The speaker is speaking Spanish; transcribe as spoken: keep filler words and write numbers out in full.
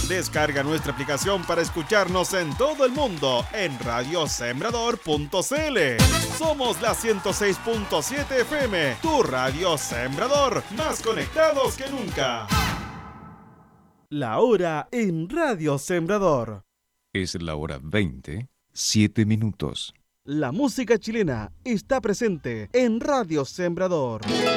Descarga nuestra aplicación para escucharnos en todo el mundo en radio sembrador punto c l. Somos la ciento seis punto siete F M, tu radio Sembrador, más conectados que nunca. La hora en Radio Sembrador. Es la hora veinte, siete minutos. La música chilena está presente en Radio Sembrador.